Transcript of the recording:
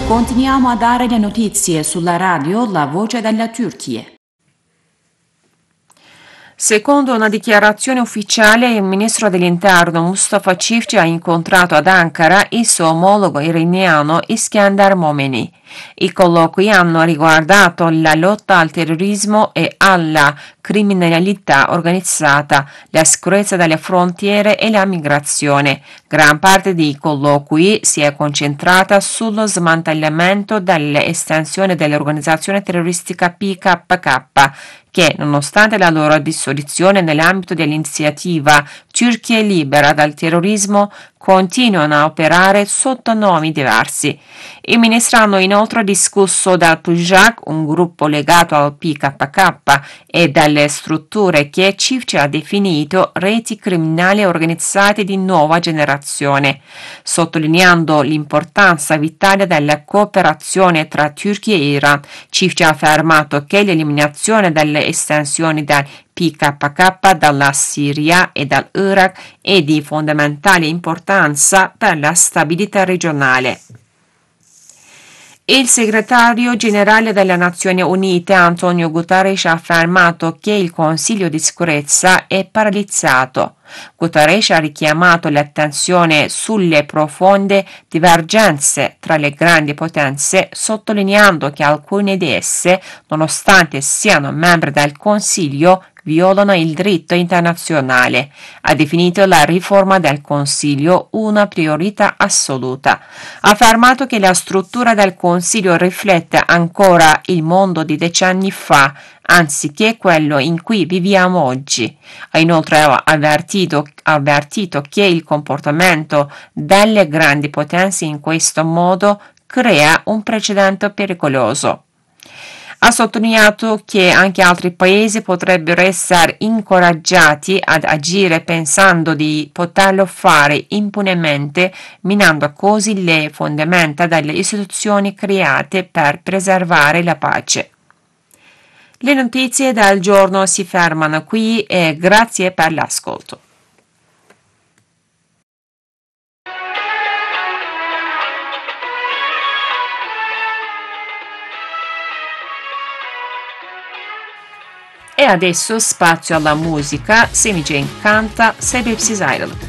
Continuiamo a dare le notizie sulla radio La Voce della Turchia. Secondo una dichiarazione ufficiale, il ministro dell'Interno Mustafa Çiftçi ha incontrato ad Ankara il suo omologo iraniano Iskender Momeni. I colloqui hanno riguardato la lotta al terrorismo e alla criminalità organizzata, la sicurezza delle frontiere e la migrazione. Gran parte dei colloqui si è concentrata sullo smantellamento dell'estensione dell'organizzazione terroristica PKK, che, nonostante la loro dissoluzione nell'ambito dell'iniziativa Turchia libera dal terrorismo, continuano a operare sotto nomi diversi. I ministri hanno inoltre discusso del PJAK, un gruppo legato al PKK, e delle strutture che Çiftçi ha definito reti criminali organizzate di nuova generazione, sottolineando l'importanza vitale della cooperazione tra Turchia e Iran. Çiftçi ha affermato che l'eliminazione delle estensioni del PKK dalla Siria e dall'Iraq è di fondamentale importanza per la stabilità regionale. Il segretario generale delle Nazioni Unite Antonio Guterres ha affermato che il Consiglio di sicurezza è paralizzato. Guterres ha richiamato l'attenzione sulle profonde divergenze tra le grandi potenze, sottolineando che alcune di esse, nonostante siano membri del Consiglio, violano il diritto internazionale. Ha definito la riforma del Consiglio una priorità assoluta. Ha affermato che la struttura del Consiglio riflette ancora il mondo di decenni fa, anziché quello in cui viviamo oggi. Ha inoltre avvertito che il comportamento delle grandi potenze in questo modo crea un precedente pericoloso. Ha sottolineato che anche altri paesi potrebbero essere incoraggiati ad agire pensando di poterlo fare impunemente, minando così le fondamenta delle istituzioni create per preservare la pace. Le notizie del giorno si fermano qui e grazie per l'ascolto. E adesso spazio alla musica. Semicen canta Sebepsiz Ayrılık.